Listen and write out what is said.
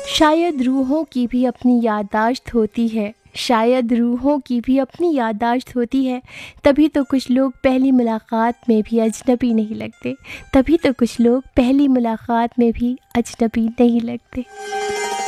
शायद रूहों की भी अपनी याददाश्त होती है, शायद रूहों की भी अपनी याददाश्त होती है। तभी तो कुछ लोग पहली मुलाकात में भी अजनबी नहीं लगते, तभी तो कुछ लोग पहली मुलाकात में भी अजनबी नहीं लगते।